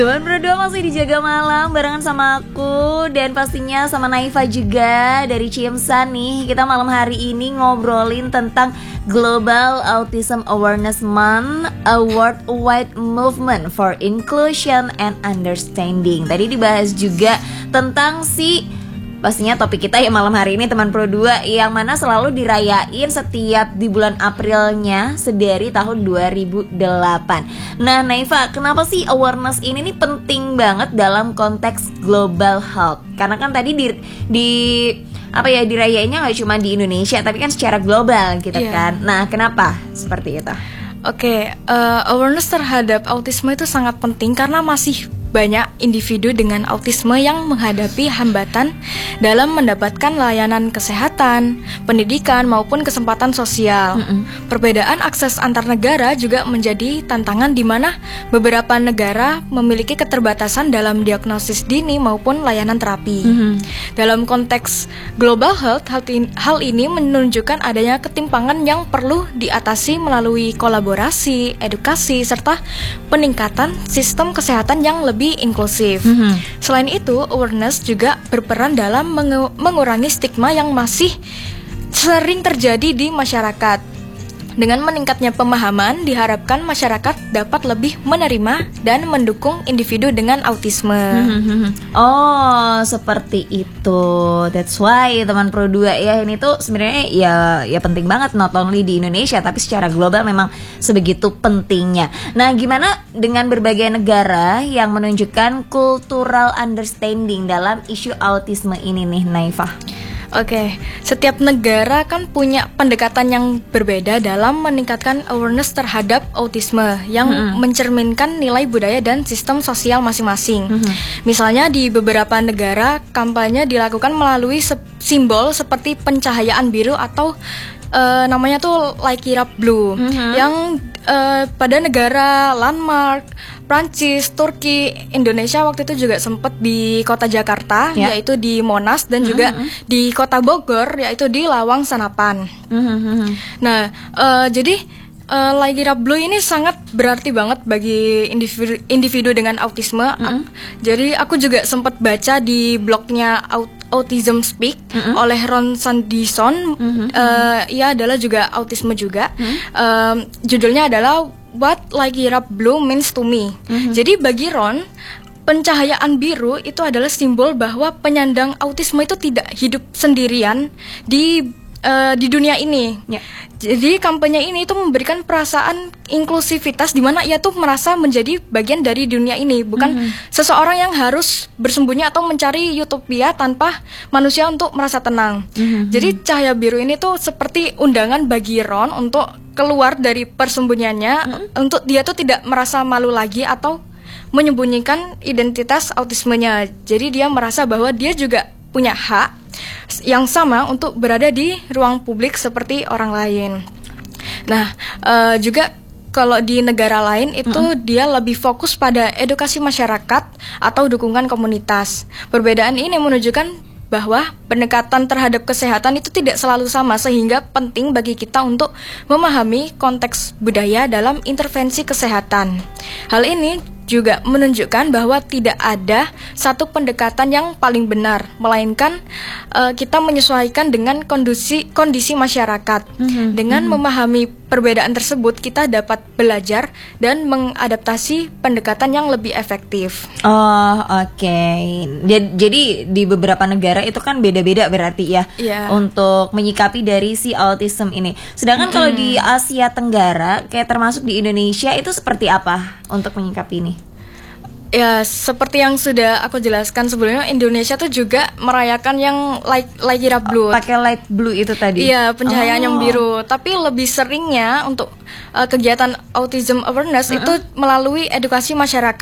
Teman berdua masih dijaga malam barengan sama aku dan pastinya sama Naifa juga dari Ciemsan nih. Kita malam hari ini ngobrolin tentang Global Autism Awareness Month, a worldwide movement for inclusion and understanding. Tadi dibahas juga tentang pastinya topik kita ya malam hari ini teman Pro 2 yang mana selalu dirayain setiap di bulan Aprilnya sedari tahun 2008. Nah Naifa, kenapa sih awareness ini nih penting banget dalam konteks global health? Karena kan tadi dirayainnya nggak cuma di Indonesia tapi kan secara global gitu kan. Nah kenapa seperti itu? Awareness terhadap autisme itu sangat penting karena masih banyak individu dengan autisme yang menghadapi hambatan dalam mendapatkan layanan kesehatan, pendidikan maupun kesempatan sosial. Perbedaan akses antar negara juga menjadi tantangan di mana beberapa negara memiliki keterbatasan dalam diagnosis dini maupun layanan terapi. Dalam konteks global health, hal ini menunjukkan adanya ketimpangan yang perlu diatasi melalui kolaborasi, edukasi, serta peningkatan sistem kesehatan yang lebih inklusif. Selain itu, awareness juga berperan dalam mengurangi stigma yang masih sering terjadi di masyarakat. Dengan meningkatnya pemahaman, diharapkan masyarakat dapat lebih menerima dan mendukung individu dengan autisme. Oh, seperti itu. That's why teman Pro 2 ya ini tuh sebenarnya ya penting banget not only di Indonesia tapi secara global memang sebegitu pentingnya. Nah, gimana dengan berbagai negara yang menunjukkan cultural understanding dalam isu autisme ini nih, Naifa? Setiap negara kan punya pendekatan yang berbeda dalam meningkatkan awareness terhadap autisme yang mencerminkan nilai budaya dan sistem sosial masing-masing. Misalnya di beberapa negara kampanye dilakukan melalui simbol seperti pencahayaan biru atau namanya tuh Light It Up Blue yang pada negara landmark Prancis, Turki, Indonesia waktu itu juga sempat di kota Jakarta yaitu di Monas dan juga di kota Bogor yaitu di Lawang Sanapan. Nah, jadi Light It Up Blue ini sangat berarti banget bagi individu dengan autisme. Jadi aku juga sempat baca di blognya Autism Speak oleh Ron Sandison. Ia adalah juga autisme juga. Judulnya adalah What Light It Up Blue Means to Me. Jadi bagi Ron, pencahayaan biru itu adalah simbol bahwa penyandang autisme itu tidak hidup sendirian di dunia ini. Jadi kampanye ini itu memberikan perasaan inklusivitas di mana ia tuh merasa menjadi bagian dari dunia ini, bukan seseorang yang harus bersembunyi atau mencari utopia tanpa manusia untuk merasa tenang. Jadi cahaya biru ini tuh seperti undangan bagi Ron untuk keluar dari persembunyiannya, untuk dia tuh tidak merasa malu lagi atau menyembunyikan identitas autismenya. Jadi dia merasa bahwa dia juga punya hak yang sama untuk berada di ruang publik seperti orang lain. Nah, juga kalau di negara lain itu dia lebih fokus pada edukasi masyarakat atau dukungan komunitas. Perbedaan ini menunjukkan bahwa pendekatan terhadap kesehatan itu tidak selalu sama, sehingga penting bagi kita untuk memahami konteks budaya dalam intervensi kesehatan. Hal ini juga menunjukkan bahwa tidak ada satu pendekatan yang paling benar, melainkan kita menyesuaikan dengan kondisi masyarakat. Dengan memahami perbedaan tersebut, kita dapat belajar dan mengadaptasi pendekatan yang lebih efektif. Jadi di beberapa negara itu kan beda-beda berarti ya untuk menyikapi dari si autism ini. Sedangkan kalau di Asia Tenggara, kayak termasuk di Indonesia, itu seperti apa untuk menyikapi ini? Ya, seperti yang sudah aku jelaskan sebelumnya, Indonesia tuh juga merayakan yang Light It Up Blue. Pakai light blue itu tadi? Iya, pencahayaan yang biru. Tapi lebih seringnya untuk kegiatan autism awareness itu melalui edukasi masyarakat